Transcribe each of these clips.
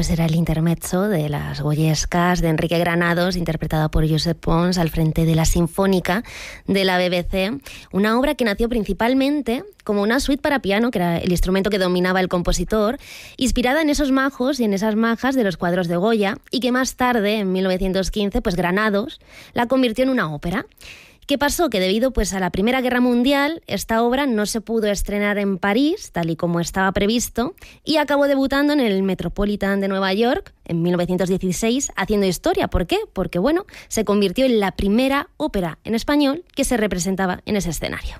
pues era el intermezzo de las Goyescas de Enrique Granados, interpretada por Josep Pons al frente de la Sinfónica de la BBC, una obra que nació principalmente como una suite para piano, que era el instrumento que dominaba el compositor, inspirada en esos majos y en esas majas de los cuadros de Goya, y que más tarde, en 1915, pues Granados la convirtió en una ópera. ¿Qué pasó? Que debido pues, a la Primera Guerra Mundial, esta obra no se pudo estrenar en París, tal y como estaba previsto, y acabó debutando en el Metropolitan de Nueva York en 1916, haciendo historia. ¿Por qué? Porque, bueno, se convirtió en la primera ópera en español que se representaba en ese escenario.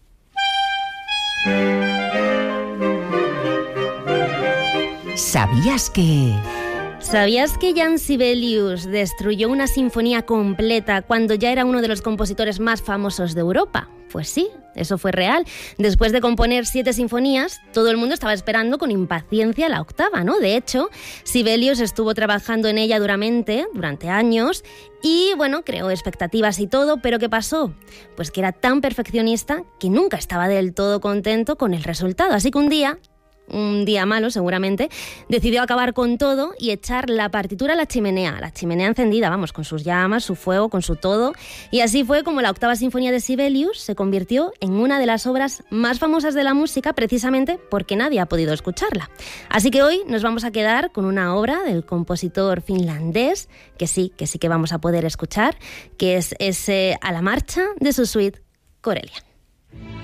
¿Sabías que...? ¿Sabías que Jan Sibelius destruyó una sinfonía completa cuando ya era uno de los compositores más famosos de Europa? Pues sí, eso fue real. Después de componer 7 sinfonías, todo el mundo estaba esperando con impaciencia la octava, ¿no? De hecho, Sibelius estuvo trabajando en ella duramente, durante años, y bueno, creó expectativas y todo, pero ¿qué pasó? Pues que era tan perfeccionista que nunca estaba del todo contento con el resultado. Así que un día malo seguramente, decidió acabar con todo y echar la partitura a la chimenea encendida, vamos, con sus llamas, su fuego, con su todo, y así fue como la octava sinfonía de Sibelius se convirtió en una de las obras más famosas de la música, precisamente porque nadie ha podido escucharla. Así que hoy nos vamos a quedar con una obra del compositor finlandés, que sí que vamos a poder escuchar, que es ese A la marcha de su suite Corellia.